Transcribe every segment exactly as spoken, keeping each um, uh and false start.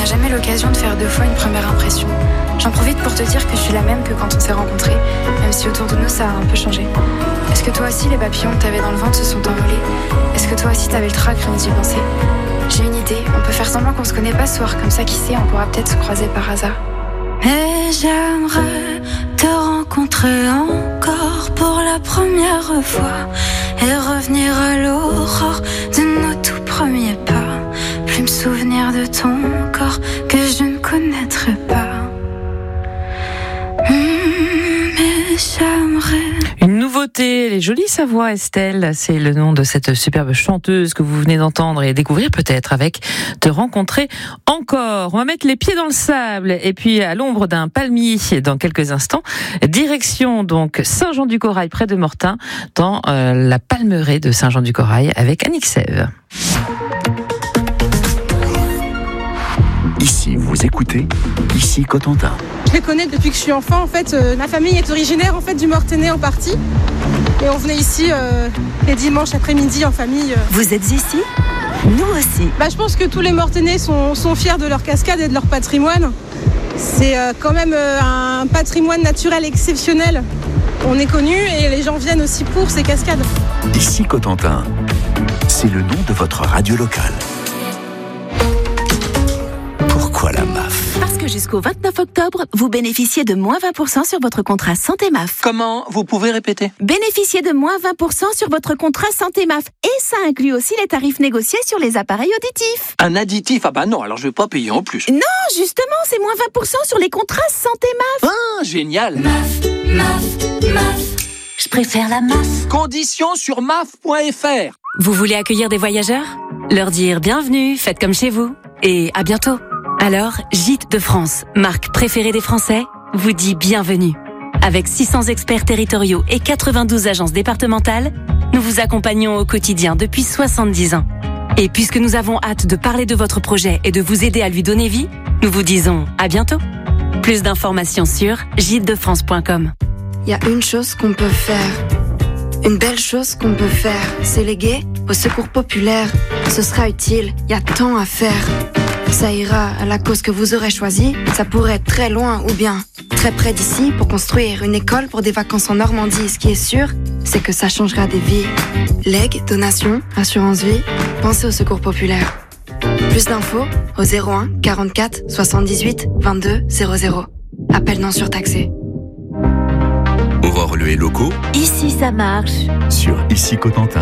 jamais l'occasion de faire deux fois une première impression. J'en profite pour te dire que je suis la même que quand on s'est rencontrés, même si autour de nous ça a un peu changé. Est-ce que toi aussi les papillons que t'avais dans le ventre se sont envolés? Est-ce que toi aussi t'avais le trac rien d'y penser? J'ai une idée, on peut faire semblant qu'on se connaît pas ce soir, comme ça qui sait, on pourra peut-être se croiser par hasard. Et j'aimerais te rencontrer encore pour la première fois et revenir à l'aurore de nos tout premiers pas. Plus me souvenir de ton corps que je ne connaîtrais pas. Mmh, mais j'aimerais. Une nouveauté, elle est jolie sa voix, Estelle. C'est le nom de cette superbe chanteuse que vous venez d'entendre et découvrir peut-être avec Te rencontrer encore. On va mettre les pieds dans le sable et puis à l'ombre d'un palmier dans quelques instants. Direction donc Saint-Jean-du-Corail près de Mortain dans euh, la palmeraie de Saint-Jean-du-Corail avec Annick Sève. Ici, vous écoutez, ici Cotentin. Je les connais depuis que je suis enfant. En fait, euh, ma famille est originaire en fait du Mortainais en partie. Et on venait ici euh, les dimanches après-midi en famille. Euh. Vous êtes ici ? Nous aussi. Bah, je pense que tous les Mortainais sont, sont fiers de leur cascade et de leur patrimoine. C'est euh, quand même euh, un patrimoine naturel exceptionnel. On est connu et les gens viennent aussi pour ces cascades. Ici Cotentin, c'est le nom de votre radio locale. Pourquoi la M A F ? Parce que jusqu'au vingt-neuf octobre, vous bénéficiez de moins vingt pour cent sur votre contrat Santé M A F. Comment ? Vous pouvez répéter ? Bénéficiez de moins vingt pour cent sur votre contrat Santé M A F. Et ça inclut aussi les tarifs négociés sur les appareils auditifs. Un additif ? Ah bah non, alors je vais pas payer en plus. Non, justement, c'est moins vingt pour cent sur les contrats Santé M A F. Ah, génial ! M A F, M A F, M A F. Je préfère la M A F. Conditions sur M A F point F R. Vous voulez accueillir des voyageurs ? Leur dire bienvenue, faites comme chez vous. Et à bientôt. Alors, Gîtes de France, marque préférée des Français, vous dit bienvenue. Avec six cents experts territoriaux et quatre-vingt-douze agences départementales, nous vous accompagnons au quotidien depuis soixante-dix ans. Et puisque nous avons hâte de parler de votre projet et de vous aider à lui donner vie, nous vous disons à bientôt. Plus d'informations sur gîtes de france point com. Il y a une chose qu'on peut faire, une belle chose qu'on peut faire, c'est léguer au secours populaire. Ce sera utile, il y a tant à faire. Ça ira à la cause que vous aurez choisie. Ça pourrait être très loin ou bien très près d'ici pour construire une école pour des vacances en Normandie. Ce qui est sûr, c'est que ça changera des vies. Legs, donations, assurance vie, pensez au secours populaire. Plus d'infos au zéro un quarante-quatre soixante-dix-huit vingt-deux zéro zéro. Appel non surtaxé. On va relever locaux. Ici, ça marche. Sur Ici Cotentin.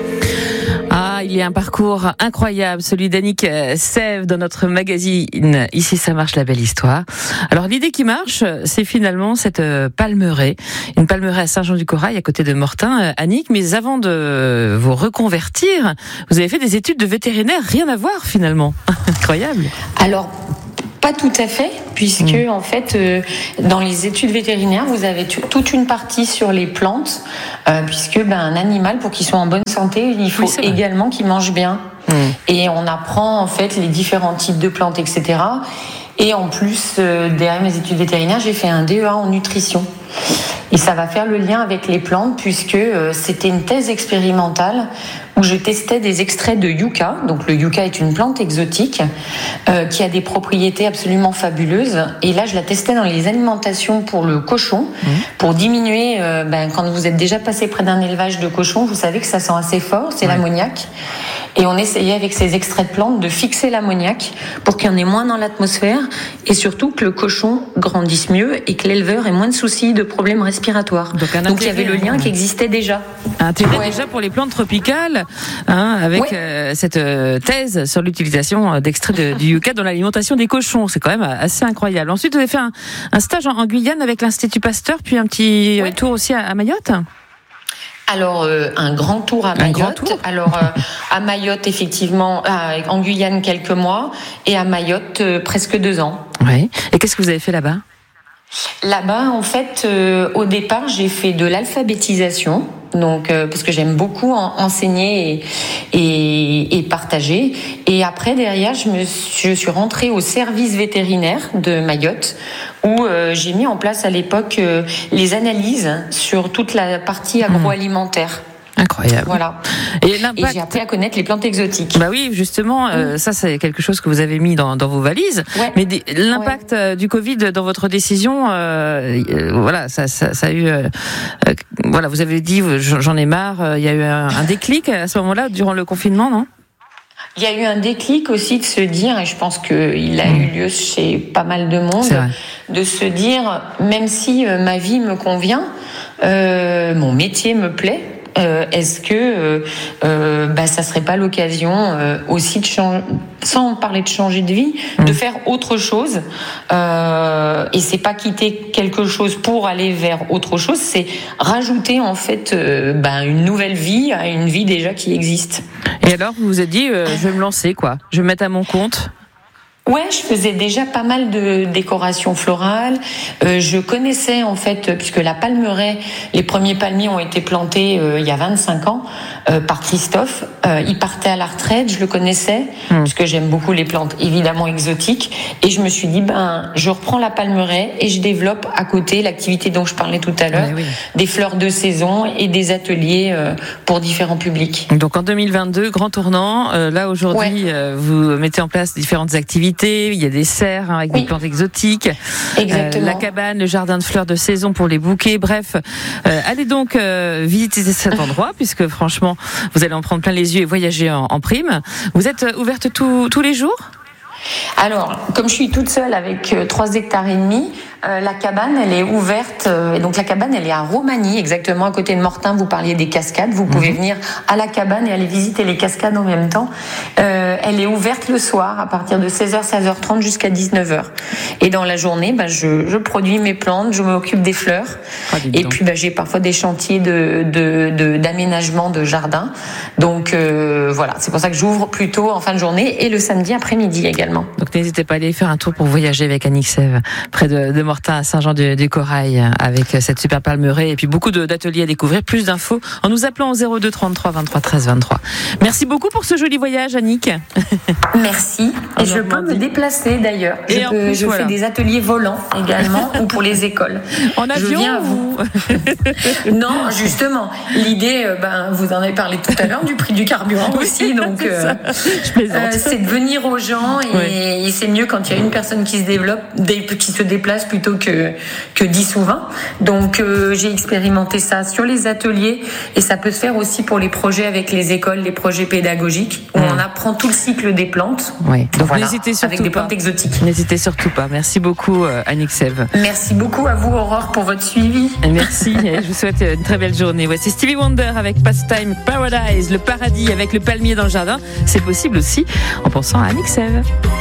Ah, il y a un parcours incroyable, celui d'Annick Sève dans notre magazine Ici ça marche, la belle histoire. Alors l'idée qui marche, c'est finalement cette palmeraie, une palmeraie à Saint-Jean-du-Corail à côté de Mortain. Annick, mais avant de vous reconvertir, vous avez fait des études de vétérinaire, rien à voir finalement. Incroyable. Alors, pas tout à fait, puisque mmh. en fait, euh, dans les études vétérinaires, vous avez t- toute une partie sur les plantes, euh, puisque ben, un animal, pour qu'il soit en bonne santé, il faut oui, également qu'il mange bien. Mmh. Et on apprend en fait les différents types de plantes, et cetera. Et en plus, euh, derrière mes études vétérinaires, j'ai fait un D E A en nutrition. Et ça va faire le lien avec les plantes, puisque euh, c'était une thèse expérimentale où je testais des extraits de yucca. Donc le yucca est une plante exotique euh, qui a des propriétés absolument fabuleuses. Et là, je la testais dans les alimentations pour le cochon, mmh. pour diminuer. Euh, ben, quand vous êtes déjà passé près d'un élevage de cochons, vous savez que ça sent assez fort, c'est ouais. l'ammoniac. Et on essayait avec ces extraits de plantes de fixer l'ammoniac pour qu'il y en ait moins dans l'atmosphère et surtout que le cochon grandisse mieux et que l'éleveur ait moins de soucis de problèmes respiratoires. Donc, Donc il y avait le lien qui existait déjà. Un intérêt ouais. déjà pour les plantes tropicales, hein, avec ouais. euh, cette euh, thèse sur l'utilisation d'extraits de, du yucca dans l'alimentation des cochons. C'est quand même assez incroyable. Ensuite, vous avez fait un, un stage en, en Guyane avec l'Institut Pasteur, puis un petit ouais. tour aussi à, à Mayotte. Alors, euh, un grand tour à Mayotte. Tour. Alors, euh, à Mayotte, effectivement, euh, en Guyane, quelques mois, et à Mayotte, euh, presque deux ans. Oui. Et qu'est-ce que vous avez fait là-bas ? Là-bas, en fait, euh, au départ, j'ai fait de l'alphabétisation. Donc, euh, parce que j'aime beaucoup en, enseigner et, et, et partager. Et après, derrière, je me suis, je suis rentrée au service vétérinaire de Mayotte, où euh, j'ai mis en place à l'époque euh, les analyses sur toute la partie agroalimentaire. Incroyable. Voilà. Et, et j'ai appris à connaître les plantes exotiques. Bah oui, justement, euh, mmh. ça c'est quelque chose que vous avez mis dans, dans vos valises. Ouais. Mais des, l'impact ouais. euh, du Covid dans votre décision, euh, euh, voilà, ça, ça, ça a eu, euh, euh, voilà, vous avez dit, j'en ai marre. Il euh, y a eu un, un déclic à ce moment-là durant le confinement, non ? Il y a eu un déclic aussi de se dire, et je pense qu'il a mmh. eu lieu chez pas mal de monde, de se dire, même si euh, ma vie me convient, euh, mon métier me plaît. Euh, est-ce que euh, euh, bah, ça serait pas l'occasion euh, aussi de changer, sans parler de changer de vie, mmh. de faire autre chose euh, et c'est pas quitter quelque chose pour aller vers autre chose, c'est rajouter en fait euh, bah, une nouvelle vie à une vie déjà qui existe. Et alors vous vous êtes dit euh, je vais me lancer quoi, je vais me mettre à mon compte. Ouais, je faisais déjà pas mal de décorations florales. Euh, je connaissais en fait, puisque la palmeraie, les premiers palmiers ont été plantés euh, il y a vingt-cinq ans euh, par Christophe. Euh, il partait à la retraite, je le connaissais, mmh. puisque j'aime beaucoup les plantes évidemment exotiques. Et je me suis dit, ben, je reprends la palmeraie et je développe à côté l'activité dont je parlais tout à l'heure, oui, oui. des fleurs de saison et des ateliers euh, pour différents publics. Donc en deux mille vingt-deux, grand tournant. Euh, là aujourd'hui, ouais. euh, vous mettez en place différentes activités. Il y a des serres hein, avec oui. des plantes exotiques, Exactement. Euh, la cabane, le jardin de fleurs de saison pour les bouquets. Bref, euh, allez donc euh, visiter cet endroit puisque franchement, vous allez en prendre plein les yeux et voyager en, en prime. Vous êtes ouverte tout, tous les jours ? Alors, comme je suis toute seule avec trois hectares et demi, euh, la cabane, elle est ouverte. Euh, et donc la cabane, elle est à Romagny, exactement à côté de Mortain. Vous parliez des cascades. Vous pouvez mmh. venir à la cabane et aller visiter les cascades en même temps. Euh, elle est ouverte le soir à partir de seize heures, seize heures trente jusqu'à dix-neuf heures. Et dans la journée, bah, je, je produis mes plantes, je m'occupe des fleurs. Ah, et puis bah, j'ai parfois des chantiers de, de, de, d'aménagement de jardin. Donc euh, voilà, c'est pour ça que j'ouvre plutôt en fin de journée et le samedi après-midi également. Donc n'hésitez pas à aller faire un tour pour voyager avec Annick Sève près de, de Mortain à Saint-Jean-du-Corail avec cette super palmeraie et puis beaucoup de, d'ateliers à découvrir. Plus d'infos en nous appelant au zéro deux trente-trois vingt-trois treize vingt-trois. Merci beaucoup pour ce joli voyage, Annick. Merci. Et je peux me déplacer d'ailleurs. Je, et en peux, plus, je voilà. fais des ateliers volants également ou pour les écoles. En avion. Je viens à vous. Non, justement. L'idée, ben, vous en avez parlé tout à l'heure, du prix du carburant aussi. Donc, c'est, euh, euh, c'est de venir aux gens et, ouais. et c'est mieux quand il y a une personne qui se développe, qui se déplace plutôt que, que dix ou vingt. Donc, euh, j'ai expérimenté ça sur les ateliers et ça peut se faire aussi pour les projets avec les écoles, les projets pédagogiques où mmh. on apprend tout le cycle des plantes. Oui. Donc, voilà, n'hésitez surtout avec des pas. plantes exotiques. N'hésitez surtout pas. Merci beaucoup, Annick Sève. Merci beaucoup à vous, Aurore, pour votre suivi. Merci. Je vous souhaite une très belle journée. Voici Stevie Wonder avec Pastime Paradise, le paradis avec le palmier dans le jardin. C'est possible aussi en pensant à Annick Sève.